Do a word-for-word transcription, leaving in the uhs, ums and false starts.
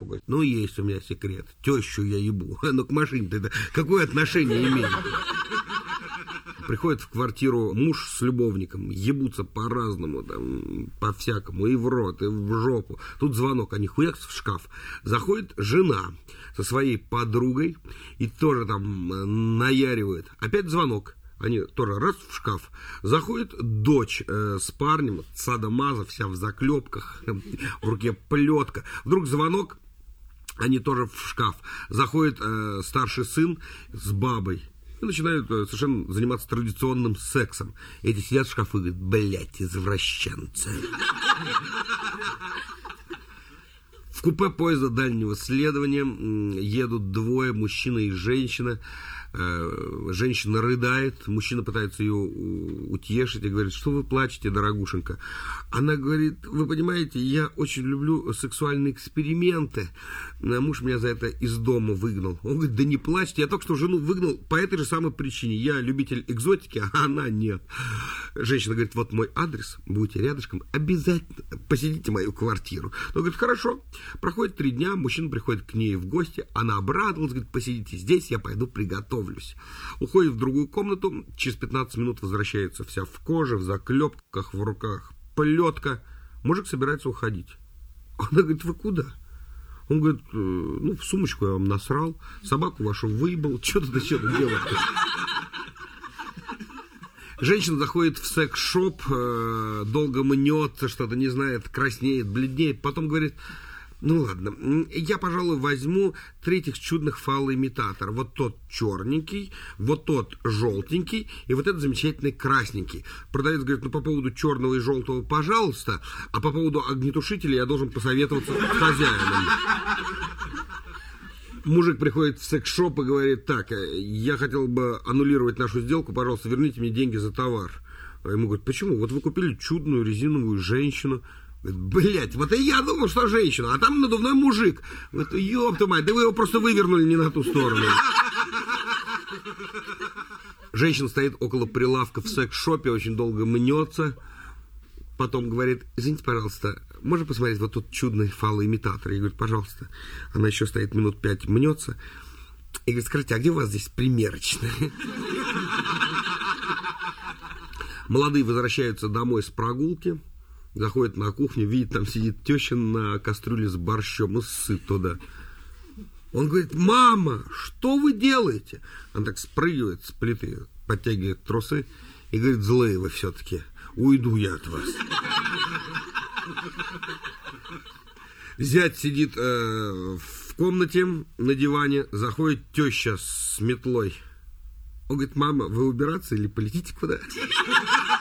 Говорит, ну, есть у меня секрет. Тещу я ебу. Ну, к машине-то это какое отношение имеет? Приходит в квартиру муж с любовником, ебутся по-разному, там, по-всякому, и в рот, и в жопу. Тут звонок, они хуяк в шкаф. Заходит жена со своей подругой и тоже там наяривает. Опять звонок. Они тоже раз в шкаф. Заходит дочь э, с парнем, садомаза, вся в заклепках, в руке плетка. Вдруг звонок, они тоже в шкаф. Заходит э, старший сын с бабой. И начинают совершенно заниматься традиционным сексом. Эти сидят в шкафу и говорят, блядь, извращенцы. В купе поезда дальнего следования едут двое, мужчина и женщина. Женщина рыдает, мужчина пытается ее утешить и говорит, что вы плачете, дорогушенька. Она говорит, вы понимаете, я очень люблю сексуальные эксперименты. Муж меня за это из дома выгнал. Он говорит, да не плачьте, я только что жену выгнал по этой же самой причине. Я любитель экзотики, а она нет. Женщина говорит, вот мой адрес, будете рядышком, обязательно посетите мою квартиру. Он говорит, хорошо. Проходит три дня, мужчина приходит к ней в гости, она обрадовалась, говорит, посидите здесь, я пойду приготовлю. Уходит в другую комнату, через пятнадцать минут возвращается вся в коже, в заклепках, в руках плетка. Мужик собирается уходить. Она говорит, вы куда? Он говорит, ну, в сумочку я вам насрал, собаку вашу выебал, что-то ты что-то делаешь. Женщина заходит в секс-шоп, долго мнется, что-то не знает, краснеет, бледнеет, потом говорит, ну ладно, я, пожалуй, возьму третьих чудных фалоимитатор. Вот тот черненький, вот тот желтенький и вот этот замечательный красненький. Продавец говорит, ну по поводу черного и желтого, пожалуйста, а по поводу огнетушителя я должен посоветоваться с хозяином. Мужик приходит в секс-шоп и говорит, так, я хотел бы аннулировать нашу сделку, пожалуйста, верните мне деньги за товар. А ему говорят, почему? Вот вы купили чудную резиновую женщину. Блять, вот и я думал, что женщина, а там надувной мужик. Вот, ёпта мать, да вы его просто вывернули не на ту сторону. Женщина стоит около прилавка в секс-шопе, очень долго мнется. Потом говорит, извините, пожалуйста, можно посмотреть вот тут чудный фалоимитатор? Я говорю, пожалуйста. Она еще стоит минут пять, мнется. И говорит, скажите, а где у вас здесь примерочная? Молодые возвращаются домой с прогулки. Заходит на кухню, видит, там сидит теща на кастрюле с борщом, ну, сыт туда. Он говорит, мама, что вы делаете? Она так спрыгивает с плиты, подтягивает трусы и говорит, злые вы все-таки, уйду я от вас. Зять сидит э, в комнате на диване, заходит теща с метлой. Он говорит, мама, вы убираться или полетите куда?